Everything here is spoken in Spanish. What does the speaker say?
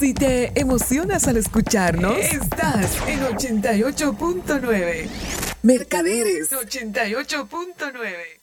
Si te emocionas al escucharnos, estás en 88.9. Mercaderes 88.9.